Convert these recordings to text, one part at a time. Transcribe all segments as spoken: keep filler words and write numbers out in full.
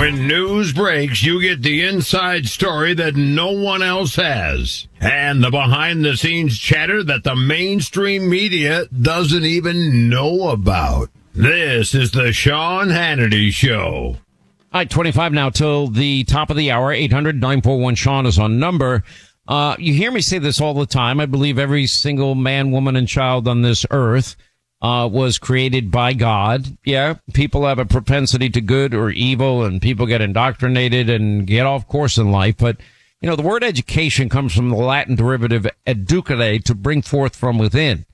When news breaks, you get the inside story that no one else has. And the behind-the-scenes chatter that the mainstream media doesn't even know about. This is the Sean Hannity Show. All right, twenty-five now till the top of the hour. eight hundred nine four one Sean is on number. Uh, you hear me say this all the time. I believe every single man, woman, and child on this earth uh was created by God. Yeah, people have a propensity to good or evil, and people get indoctrinated and get off course in life. But, you know, the word education comes from the Latin derivative educare, to bring forth from within.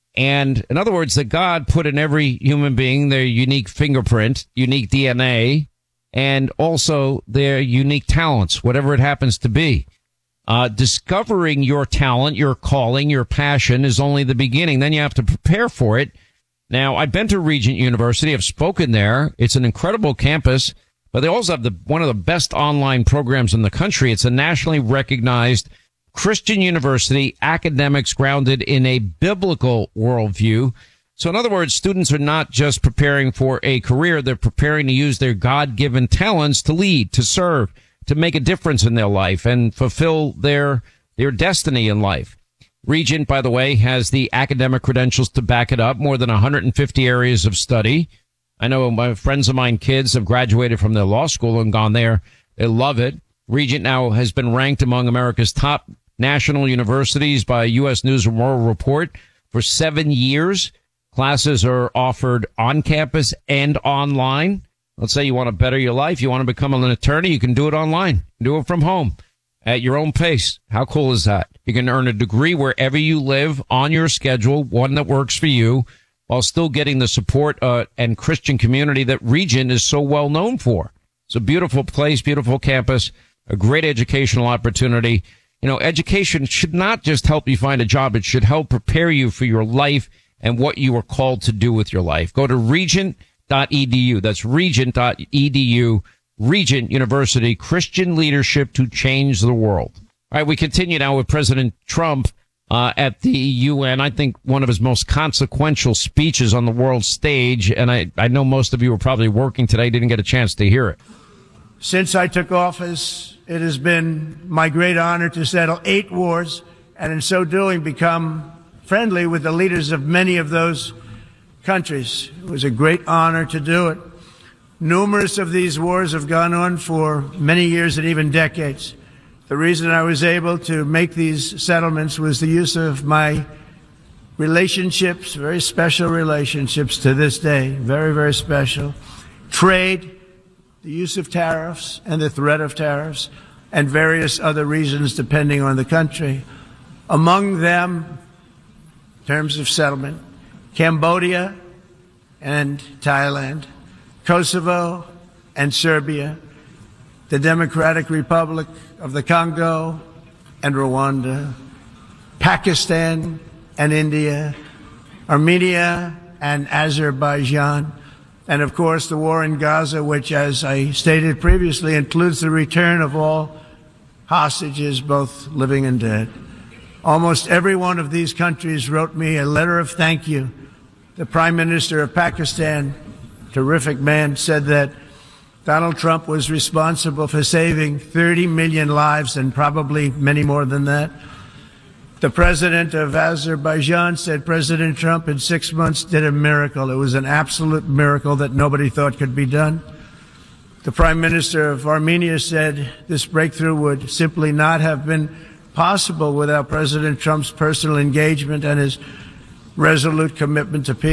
And in other words, that God put in every human being their unique fingerprint, unique D N A, and also their unique talents, whatever it happens to be. Uh, discovering your talent, your calling, your passion is only the beginning. Then you have to prepare for it. Now, I've been to Regent University. I've spoken there. It's an incredible campus, but they also have the, one of the best online programs in the country. It's a nationally recognized Christian university, academics grounded in a biblical worldview. So in other words, students are not just preparing for a career. They're preparing to use their God-given talents to lead, to serve, to make a difference in their life and fulfill their their destiny in life. Regent, by the way, has the academic credentials to back it up, more than one hundred fifty areas of study. I know my friends of mine, kids, have graduated from their law school and gone there. They love it. Regent now has been ranked among America's top national universities by U S News and World Report for seven years. Classes are offered on campus and online. Let's say you want to better your life. You want to become an attorney. You can do it online. Do it from home at your own pace. How cool is that? You can earn a degree wherever you live on your schedule, one that works for you, while still getting the support uh, and Christian community that Regent is so well known for. It's a beautiful place, beautiful campus, a great educational opportunity. You know, education should not just help you find a job. It should help prepare you for your life and what you are called to do with your life. Go to regent dot e d u. That's regent dot e d u. Regent University, Christian leadership to change the world. All right, we continue now with President Trump uh, at the U N. I think one of his most consequential speeches on the world stage, and I, I know most of you were probably working today, didn't get a chance to hear it. Since I took office, it has been my great honor to settle eight wars, and in so doing become friendly with the leaders of many of those countries. It was a great honor to do it. Numerous of these wars have gone on for many years and even decades. The reason I was able to make these settlements was the use of my relationships, very special relationships to this day, very, very special. Trade, the use of tariffs and the threat of tariffs, and various other reasons depending on the country. Among them, in terms of settlement, Cambodia and Thailand, Kosovo and Serbia, the Democratic Republic of the Congo and Rwanda, Pakistan and India, Armenia and Azerbaijan, and of course the war in Gaza, which, as I stated previously, includes the return of all hostages, both living and dead. Almost every one of these countries wrote me a letter of thank you. The Prime Minister of Pakistan, terrific man, said that Donald Trump was responsible for saving thirty million lives and probably many more than that. The president of Azerbaijan said President Trump in six months did a miracle. It was an absolute miracle that nobody thought could be done. The Prime Minister of Armenia said this breakthrough would simply not have been possible without President Trump's personal engagement and his resolute commitment to peace.